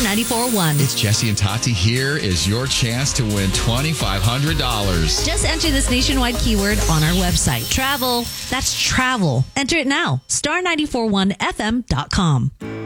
94.1. It's Jesse and Tati. Here is your chance to win $2,500. Just enter this nationwide keyword on our website. Travel. That's travel. Enter it now. Star941fm.com.